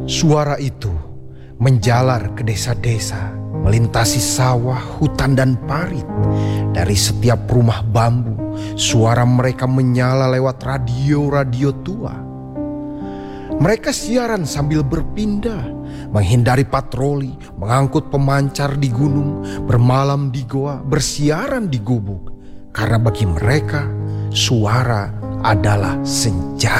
Suara itu menjalar ke desa-desa, melintasi sawah, hutan dan parit. Dari setiap rumah bambu, suara mereka menyala lewat radio-radio tua. Mereka siaran sambil berpindah, menghindari patroli, mengangkut pemancar di gunung, bermalam di goa, bersiaran di gubuk. Karena bagi mereka, suara adalah senjata.